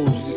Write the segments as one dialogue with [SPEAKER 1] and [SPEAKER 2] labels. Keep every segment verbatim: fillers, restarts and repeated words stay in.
[SPEAKER 1] knows.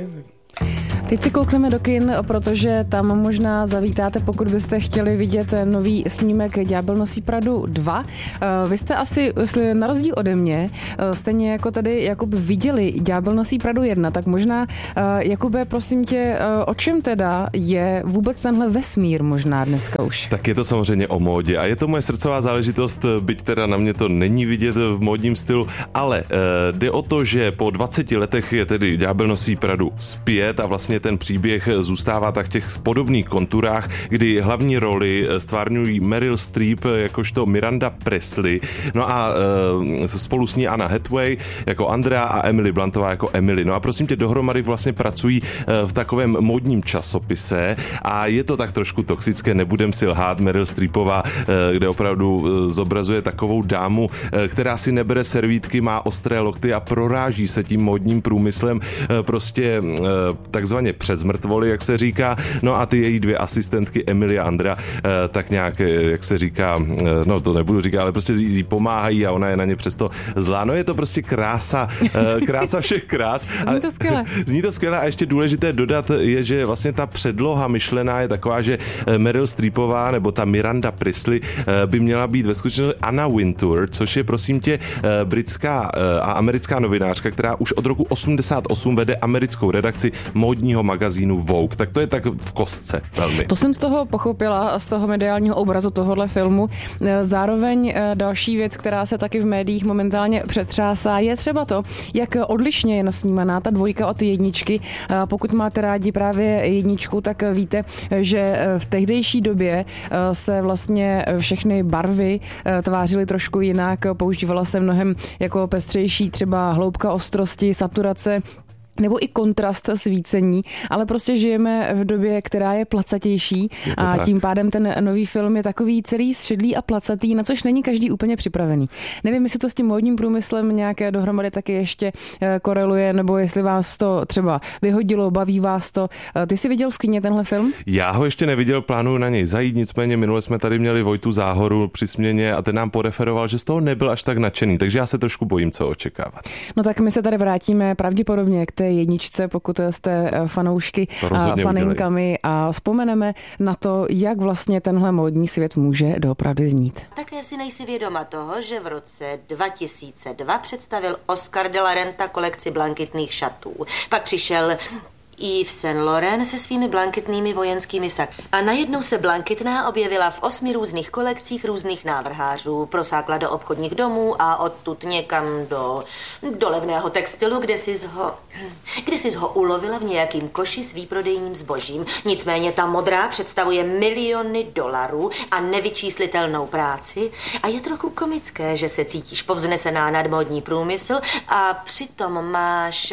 [SPEAKER 2] Teď si koukneme do kin, protože tam možná zavítáte, pokud byste chtěli vidět nový snímek Ďábel nosí Pradu dva. Vy jste asi, na rozdíl ode mě, stejně jako tady Jakub viděli Ďábel nosí Pradu jedna, tak možná, Jakube, prosím tě, o čem teda je vůbec tenhle vesmír možná dneska už?
[SPEAKER 3] Tak je to samozřejmě o módě a je to moje srdcová záležitost, byť teda na mě to není vidět v módním stylu, ale uh, jde o to, že po dvaceti letech je tedy Ďábel nosí Pradu zpět a vlastně ten příběh zůstává tak v těch podobných konturách, kdy hlavní roli stvárňují Meryl Streep jakožto Miranda Presley, no a uh, spolu s ní Anna Hathaway jako Andrea a Emily Bluntová jako Emily. No a prosím tě, dohromady vlastně pracují uh, v takovém módním časopise a je to tak trošku toxické, nebudem si lhát. Meryl Streepová, uh, kde opravdu uh, zobrazuje takovou dámu, uh, která si nebere servítky, má ostré lokty a proráží se tím módním průmyslem uh, prostě uh, takzvaně přes mrtvoly, jak se říká. No a ty její dvě asistentky Emily a Andrea eh, tak nějak, jak se říká, eh, no to nebudu říkat, ale prostě jí pomáhají a ona je na ně přesto zlá. No je to prostě krása, eh, krása všech krás.
[SPEAKER 2] Zní to skvěle.
[SPEAKER 3] Zní to skvěle a ještě důležité dodat je, že vlastně ta předloha myšlená je taková, že Meryl Streepová nebo ta Miranda Presley eh, by měla být ve skutečnosti Anna Wintour, což je prosím tě eh, britská eh, a americká novinářka, která už od roku osmdesát osm vede americkou redakci módního magazínu Vogue. Tak to je tak v kostce velmi.
[SPEAKER 2] To jsem z toho pochopila, z toho mediálního obrazu tohohle filmu. Zároveň další věc, která se taky v médiích momentálně přetřásá, je třeba to, jak odlišně je nasnímaná ta dvojka od jedničky. Pokud máte rádi právě jedničku, tak víte, že v tehdejší době se vlastně všechny barvy tvářily trošku jinak, používala se mnohem jako pestřejší třeba hloubka ostrosti, saturace, nebo i kontrast svícení, ale prostě žijeme v době, která je placatější a tak. Tím pádem ten nový film je takový celý šedlý a placatý, na což není každý úplně připravený. Nevím, jestli to s tím módním průmyslem nějaké dohromady taky ještě koreluje, nebo jestli vás to třeba vyhodilo, baví vás to. Ty jsi viděl v kině tenhle film?
[SPEAKER 3] Já ho ještě neviděl, plánuju na něj zajít, nicméně minule jsme tady měli Vojtu Záhoru při směně a ten nám poreferoval, že z toho nebyl až tak nadšený, takže já se trošku bojím, co očekávat.
[SPEAKER 2] No tak my se tady vrátíme pravděpodobně k té jedničce, pokud jste fanoušky a faninkami a vzpomeneme na to, jak vlastně tenhle módní svět může doopravdy znít.
[SPEAKER 4] Také si nejsi vědoma toho, že v roce dva tisíce dva představil Oscar de la Renta kolekci blankitných šatů. Pak přišel Yves Saint Laurent se svými blankitnými vojenskými saky. A najednou se blankitná objevila v osmi různých kolekcích různých návrhářů. Prosákla do obchodních domů a odtud někam do, do levného textilu, kde si ho, kde si ho ulovila v nějakým koši s výprodejním zbožím. Nicméně ta modrá představuje miliony dolarů a nevyčíslitelnou práci. A je trochu komické, že se cítíš povznesená nad módní průmysl a přitom máš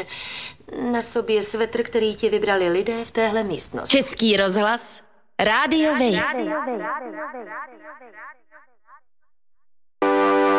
[SPEAKER 4] na sobě svetr, který ti vybrali lidé v téhle místnosti.
[SPEAKER 5] Český rozhlas, Rádio Wave.